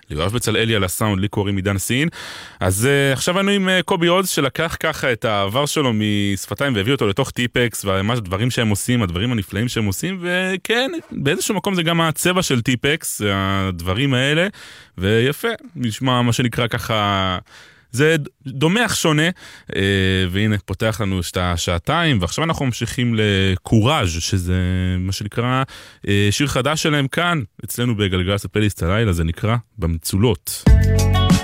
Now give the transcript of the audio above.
ליואב בצלאלי על הסאונד, לי קוראים עידן סין. אז עכשיו אנו עם קובי עוז שלקח ככה את העבר שלו משפתיים והביא אותו לתוך טיפקס, והדברים שהם עושים, הדברים הנפלאים שהם עושים, וכן, באיזשהו מקום זה גם הצבע של טיפקס, הדברים האלה, ויפה, נשמע מה שנקרא ככה, זה דומה אך שונה, והנה פותח לנו את השעתיים, ועכשיו אנחנו ממשיכים לקוראז' שזה מה שנקרא שיר חדש שלהם כאן, אצלנו בגלגלצ הפלייליסט הלילה, זה נקרא במצולות.